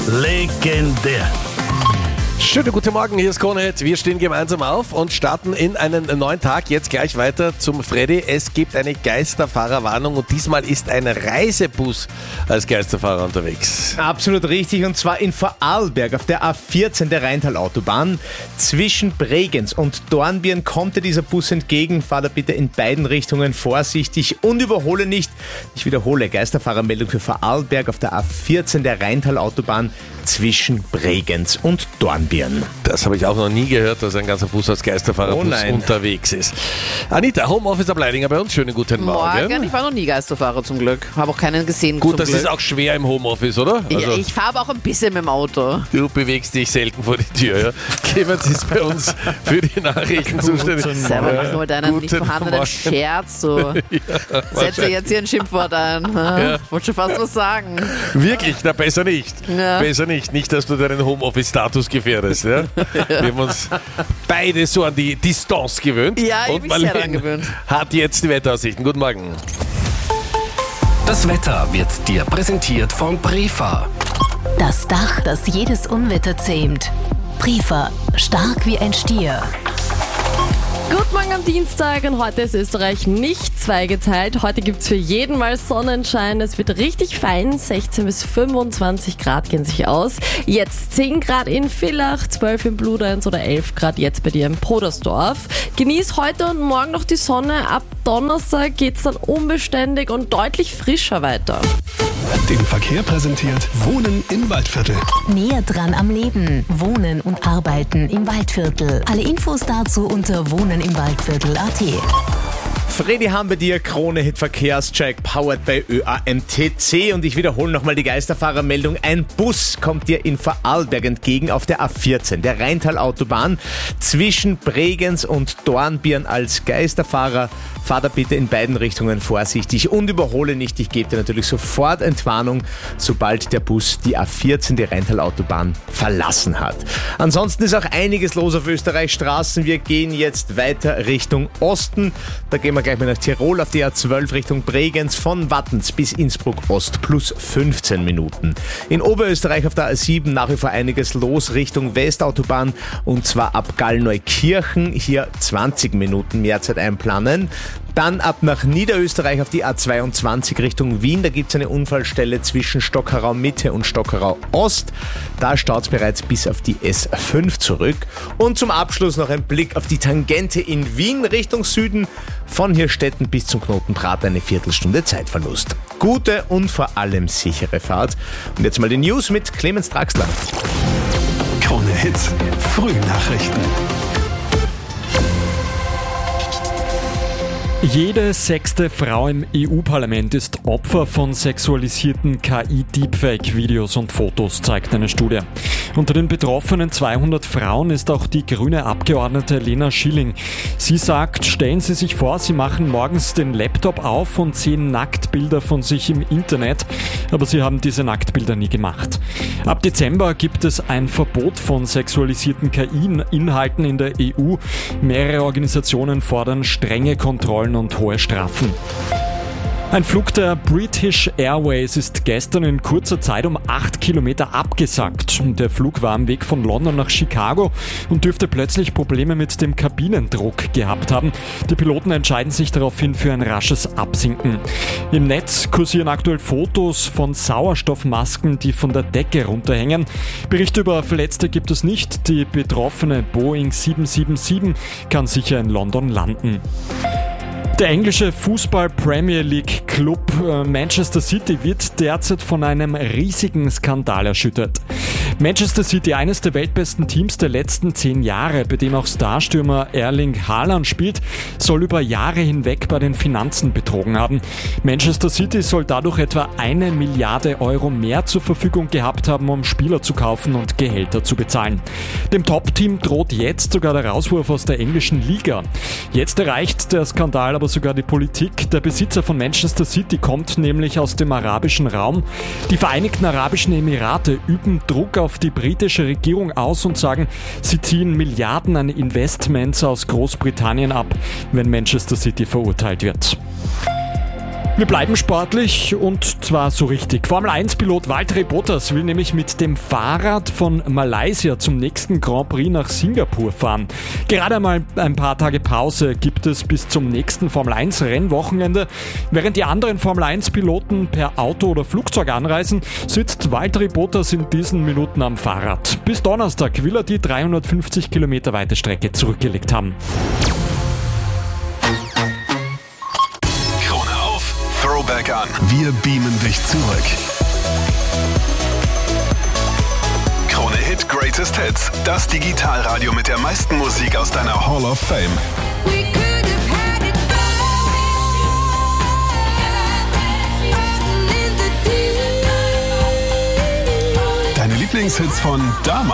Legendär. Schönen guten Morgen, hier ist Kronehit. Wir stehen gemeinsam auf und starten in einen neuen Tag. Jetzt gleich weiter zum Freddy. Es gibt eine Geisterfahrerwarnung und diesmal ist ein Reisebus als Geisterfahrer unterwegs. Absolut richtig, und zwar in Vorarlberg auf der A14 der Rheintal-Autobahn. Zwischen Bregenz und Dornbirn kommt dir dieser Bus entgegen. Fahr da bitte in beiden Richtungen vorsichtig und überhole nicht. Ich wiederhole, Geisterfahrermeldung für Vorarlberg auf der A14 der Rheintal-Autobahn zwischen Bregenz und Dornbirn. Das habe ich auch noch nie gehört, dass ein ganzer Bus als Geisterfahrerbus unterwegs ist. Anita, Homeoffice-Ableidinger bei uns. Schönen guten Morgen. Ich war noch nie Geisterfahrer zum Glück. Habe auch keinen gesehen. Gut, das ist auch schwer im Homeoffice, oder? Also, ich fahre aber auch ein bisschen mit dem Auto. Du bewegst dich selten vor die Tür. Ja? Clemens ist bei uns für die Nachrichten zuständig. Selber mach nur deinen nicht vorhandenen Scherz. So. Setze jetzt hier ein Schimpfwort ein. Ja. Wollte schon fast was sagen. Wirklich? Na, besser nicht. Ja. Besser nicht. Nicht, dass du deinen Homeoffice-Status gefährdest. Ja? Wir haben uns beide so an die Distanz gewöhnt. Ja, ich bin sehr daran gewöhnt. Hat jetzt die Wetteraussichten. Guten Morgen. Das Wetter wird dir präsentiert von Prefa. Das Dach, das jedes Unwetter zähmt. Prefa, stark wie ein Stier. Guten Morgen am Dienstag, und heute ist Österreich nicht zweigeteilt. Heute gibt es für jeden mal Sonnenschein. Es wird richtig fein, 16 bis 25 Grad gehen sich aus. Jetzt 10 Grad in Villach, 12 in Bludenz oder 11 Grad jetzt bei dir in Podersdorf. Genieß heute und morgen noch die Sonne. Ab Donnerstag geht es dann unbeständig und deutlich frischer weiter. Den Verkehr präsentiert Wohnen im Waldviertel. Näher dran am Leben. Wohnen und Arbeiten im Waldviertel. Alle Infos dazu unter wohnenimwaldviertel.at. Freddy, haben wir dir Krone-Hit Verkehrscheck powered bei ÖAMTC, und ich wiederhole nochmal die Geisterfahrermeldung. Ein Bus kommt dir in Vorarlberg entgegen auf der A14, der Rheintal-Autobahn, zwischen Bregenz und Dornbirn als Geisterfahrer. Fahr da bitte in beiden Richtungen vorsichtig und überhole nicht. Ich gebe dir natürlich sofort Entwarnung, sobald der Bus die A14, die Rheintal-Autobahn, verlassen hat. Ansonsten ist auch einiges los auf Österreichs Straßen. Wir gehen jetzt weiter Richtung Osten. Da gehen wir gleich mal nach Tirol auf die A12 Richtung Bregenz, von Wattens bis Innsbruck Ost plus 15 Minuten. In Oberösterreich auf der A7 nach wie vor einiges los Richtung Westautobahn, und zwar ab Gallneukirchen. Hier 20 Minuten mehr Zeit einplanen. Dann ab nach Niederösterreich auf die A22 Richtung Wien. Da gibt es eine Unfallstelle zwischen Stockerau Mitte und Stockerau Ost. Da staut es bereits bis auf die S5 zurück. Und zum Abschluss noch ein Blick auf die Tangente in Wien Richtung Süden. Von Hirstetten bis zum Knoten Prater eine Viertelstunde Zeitverlust. Gute und vor allem sichere Fahrt. Und jetzt mal die News mit Clemens Draxler. Krone-Hit Frühnachrichten. Jede 6. Frau im EU-Parlament ist Opfer von sexualisierten KI-Deepfake-Videos und Fotos, zeigt eine Studie. Unter den betroffenen 200 Frauen ist auch die grüne Abgeordnete Lena Schilling. Sie sagt, stellen Sie sich vor, Sie machen morgens den Laptop auf und sehen Nacktbilder von sich im Internet, aber Sie haben diese Nacktbilder nie gemacht. Ab Dezember gibt es ein Verbot von sexualisierten KI-Inhalten in der EU. Mehrere Organisationen fordern strenge Kontrollen und hohe Strafen. Ein Flug der British Airways ist gestern in kurzer Zeit um 8 Kilometer abgesackt. Der Flug war am Weg von London nach Chicago und dürfte plötzlich Probleme mit dem Kabinendruck gehabt haben. Die Piloten entscheiden sich daraufhin für ein rasches Absinken. Im Netz kursieren aktuell Fotos von Sauerstoffmasken, die von der Decke runterhängen. Berichte über Verletzte gibt es nicht. Die betroffene Boeing 777 kann sicher in London landen. Der englische Fußball-Premier League-Club Manchester City wird derzeit von einem riesigen Skandal erschüttert. Manchester City, eines der weltbesten Teams der letzten 10 Jahre, bei dem auch Starstürmer Erling Haaland spielt, soll über Jahre hinweg bei den Finanzen betrogen haben. Manchester City soll dadurch etwa 1 Milliarde Euro mehr zur Verfügung gehabt haben, um Spieler zu kaufen und Gehälter zu bezahlen. Dem Top-Team droht jetzt sogar der Rauswurf aus der englischen Liga. Jetzt erreicht der Skandal aber sogar die Politik. Der Besitzer von Manchester City kommt nämlich aus dem arabischen Raum. Die Vereinigten Arabischen Emirate üben Druck auf die britische Regierung aus und sagen, sie ziehen Milliarden an Investments aus Großbritannien ab, wenn Manchester City verurteilt wird. Wir bleiben sportlich und zwar so richtig. Formel-1-Pilot Valtteri Bottas will nämlich mit dem Fahrrad von Malaysia zum nächsten Grand Prix nach Singapur fahren. Gerade einmal ein paar Tage Pause gibt es bis zum nächsten Formel-1-Rennwochenende. Während die anderen Formel-1-Piloten per Auto oder Flugzeug anreisen, sitzt Valtteri Bottas in diesen Minuten am Fahrrad. Bis Donnerstag will er die 350 Kilometer weite Strecke zurückgelegt haben. Throwback an. Wir beamen dich zurück. Krone Hit Greatest Hits. Das Digitalradio mit der meisten Musik aus deiner Hall of Fame. Deine Lieblingshits von damals.